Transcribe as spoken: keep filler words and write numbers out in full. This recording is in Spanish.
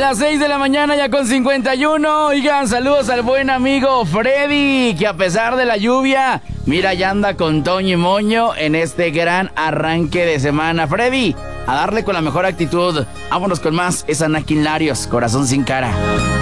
las seis de la mañana ya con cincuenta y uno. Oigan, saludos al buen amigo Freddy, que a pesar de la lluvia, mira, ya anda con Toño y Moño en este gran arranque de semana. Freddy, a darle con la mejor actitud. Vámonos con más, es Anakin Larios, Corazón sin cara.